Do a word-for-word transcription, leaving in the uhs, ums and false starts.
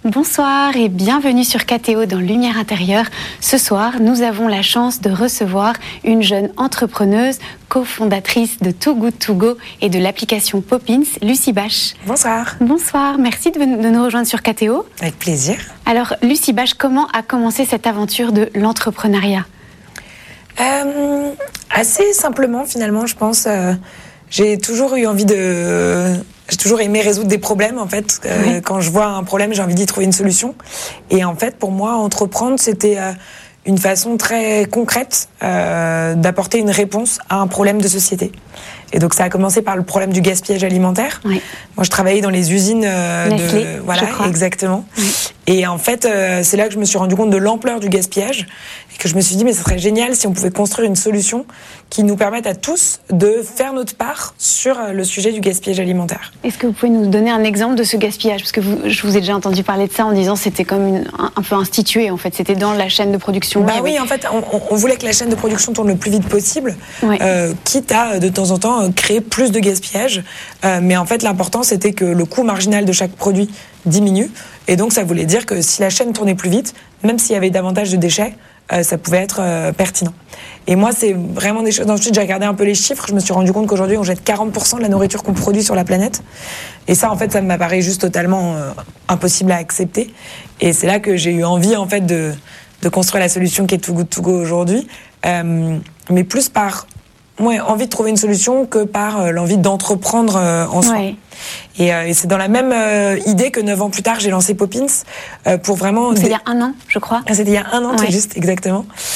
Bonsoir et bienvenue sur K T O dans Lumière Intérieure. Ce soir, nous avons la chance de recevoir une jeune entrepreneuse, cofondatrice de Too Good To Go et de l'application Poppins, Lucie Bache. Bonsoir. Bonsoir, merci de, de nous rejoindre sur K T O. Avec plaisir. Alors, Lucie Bache, comment a commencé cette aventure de l'entrepreneuriat ? euh, Assez simplement, finalement, je pense. Euh, j'ai toujours eu envie de... J'ai toujours aimé résoudre des problèmes, en fait. Euh, oui. Quand je vois un problème, j'ai envie d'y trouver une solution. Et en fait, pour moi, entreprendre, c'était euh, une façon très concrète euh, d'apporter une réponse à un problème de société. Et donc, ça a commencé par le problème du gaspillage alimentaire. Oui. Moi, je travaillais dans les usines euh, Nestlé, de... Voilà, je crois. Exactement. Oui. Et en fait, euh, c'est là que je me suis rendu compte de l'ampleur du gaspillage et que je me suis dit, mais ce serait génial si on pouvait construire une solution qui nous permette à tous de faire notre part sur le sujet du gaspillage alimentaire. Est-ce que vous pouvez nous donner un exemple de ce gaspillage ? Parce que vous, je vous ai déjà entendu parler de ça en disant que c'était comme une, un, un peu institué, en fait. C'était dans la chaîne de production. Bah oui, en fait, on, on voulait que la chaîne de production tourne le plus vite possible, ouais. euh, quitte à, de temps en temps, créer plus de gaspillage. Euh, mais en fait, l'important, c'était que le coût marginal de chaque produit diminue. Et donc, ça voulait dire que si la chaîne tournait plus vite, même s'il y avait davantage de déchets, euh, ça pouvait être euh, pertinent. Et moi, c'est vraiment des choses... Ensuite, j'ai regardé un peu les chiffres. Je me suis rendu compte qu'aujourd'hui, on jette quarante pour cent de la nourriture qu'on produit sur la planète. Et ça, en fait, ça m'apparaît juste totalement euh, impossible à accepter. Et c'est là que j'ai eu envie, en fait, de, de construire la solution qui est Too Good To Go aujourd'hui. Euh, mais plus par... Ouais, envie de trouver une solution que par euh, l'envie d'entreprendre euh, en soi. Ouais. Et, euh, et c'est dans la même euh, idée que neuf ans plus tard, j'ai lancé Poppins euh, pour vraiment... C'était dé... il y a un an, je crois. C'était il y a un an, ouais. Tout juste, exactement.